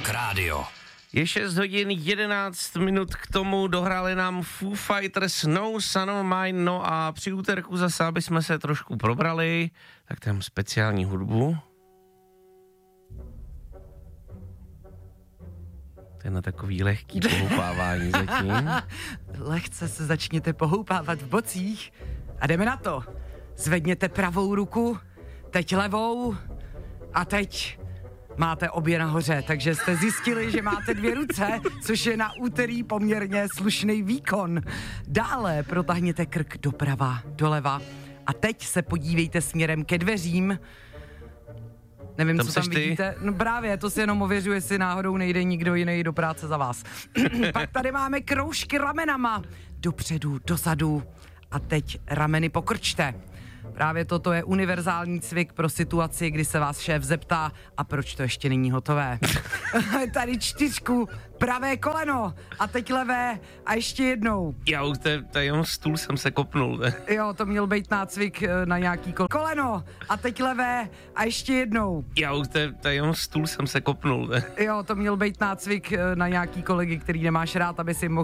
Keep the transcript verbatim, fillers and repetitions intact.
Rock Radio. Je šest hodin jedenáct minut k tomu, dohráli nám Foo Fighters No Son of Mine, no a při úterku zase, aby jsme se trošku probrali, tak tam speciální hudbu. To je na takový lehký pohoupávání zatím. Lehce se začněte pohoupávat v bocích a jdeme na to. Zvedněte pravou ruku, teď levou a teď máte obě nahoře, takže jste zjistili, že máte dvě ruce, což je na úterý poměrně slušný výkon. Dále protáhněte krk doprava, doleva a teď se podívejte směrem ke dveřím. Nevím, tam co tam ty? vidíte. No právě, to si jenom ověřuje, jestli náhodou nejde nikdo jiný do práce za vás. Pak tady máme kroužky ramenama. Dopředu, dozadu a teď rameny pokrčte. Právě toto je univerzální cvik pro situaci, kdy se vás šéf zeptá, a proč to ještě není hotové. Tady čtyřku, pravé koleno a teď levé a ještě jednou. Já už to je jenom stůl jsem se kopnul. Ne? Jo, to měl být nácvik na nějaký kol- koleno a teď levé a ještě jednou. Já už to je jenom stůl jsem se kopnul. Ne? Jo, to měl být nácvik na nějaký kolegy, který nemáš rád, aby si mohl